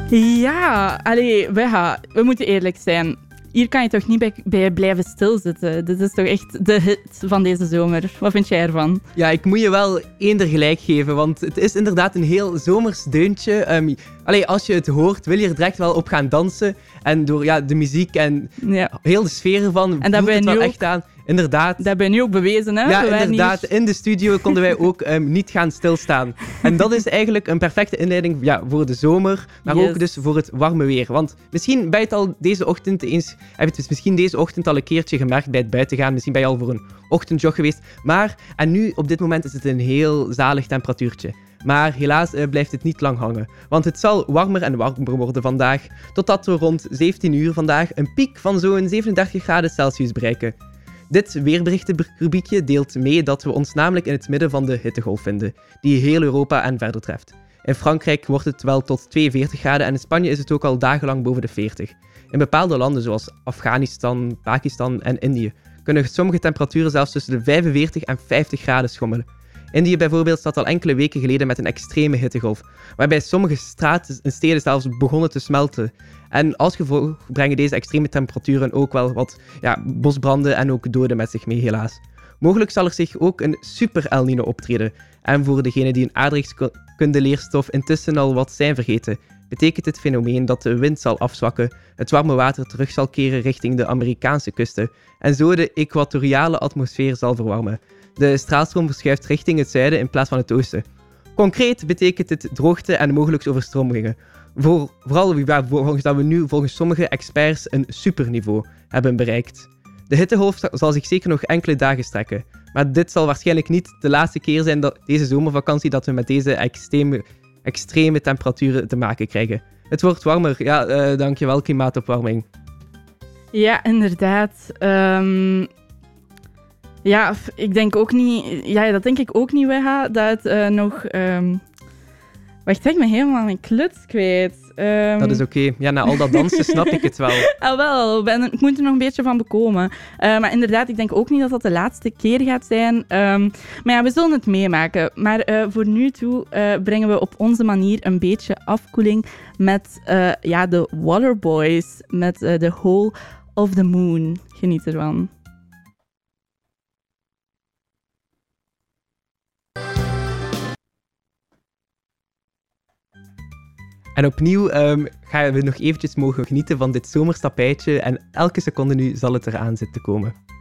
Ja, we moeten eerlijk zijn. Hier kan je toch niet bij blijven stilzitten. Dit is toch echt de hit van deze zomer. Wat vind jij ervan? Ja, ik moet je wel eender gelijk geven, want het is inderdaad een heel zomers deuntje. Als je het hoort, wil je er direct wel op gaan dansen. En door de muziek en heel de sfeer ervan en dat voelt het wel nu echt aan. Inderdaad. Dat hebben we nu ook bewezen, hè? Ja, inderdaad. In de studio konden wij ook niet gaan stilstaan. En dat is eigenlijk een perfecte inleiding voor de zomer, maar ook dus voor het warme weer. Want misschien ben je het al deze ochtend al een keertje gemerkt bij het buitengaan. Misschien ben je al voor een ochtendjog geweest. En nu, op dit moment, is het een heel zalig temperatuurtje. Maar helaas blijft het niet lang hangen. Want het zal warmer en warmer worden vandaag, totdat we rond 17 uur vandaag een piek van zo'n 37 graden Celsius bereiken. Dit weerberichtenrubriekje deelt mee dat we ons namelijk in het midden van de hittegolf vinden, die heel Europa en verder treft. In Frankrijk wordt het wel tot 42 graden en in Spanje is het ook al dagenlang boven de 40. In bepaalde landen zoals Afghanistan, Pakistan en Indië kunnen sommige temperaturen zelfs tussen de 45 en 50 graden schommelen. Indië bijvoorbeeld zat al enkele weken geleden met een extreme hittegolf, waarbij sommige straten en steden zelfs begonnen te smelten. En als gevolg brengen deze extreme temperaturen ook wel wat bosbranden en ook doden met zich mee, helaas. Mogelijk zal er zich ook een super El Niño optreden. En voor degenen die een aardrijkskundeleerstof intussen al wat zijn vergeten, betekent dit fenomeen dat de wind zal afzwakken, het warme water terug zal keren richting de Amerikaanse kusten en zo de equatoriale atmosfeer zal verwarmen. De straalstroom verschuift richting het zuiden in plaats van het oosten. Concreet betekent dit droogte en mogelijk overstromingen. Vooral volgens dat we nu volgens sommige experts een superniveau hebben bereikt. De hittegolf zal zich zeker nog enkele dagen strekken. Maar dit zal waarschijnlijk niet de laatste keer zijn dat deze zomervakantie dat we met deze extreme temperaturen te maken krijgen. Het wordt warmer. Ja, dankjewel klimaatopwarming. Ja, inderdaad. Ik denk ook niet... Ja, dat denk ik ook niet, Weha, dat het nog... Wacht, ik ben helemaal mijn kluts kwijt. Dat is oké. Ja, na al dat dansen snap ik het wel. Ik moet er nog een beetje van bekomen. Maar inderdaad, ik denk ook niet dat dat de laatste keer gaat zijn. Maar ja, we zullen het meemaken. Maar voor nu toe brengen we op onze manier een beetje afkoeling met de Waterboys. Met The Hole of the Moon. Geniet ervan. En opnieuw gaan we nog eventjes mogen genieten van dit zomerstapijtje en elke seconde nu zal het eraan zitten komen.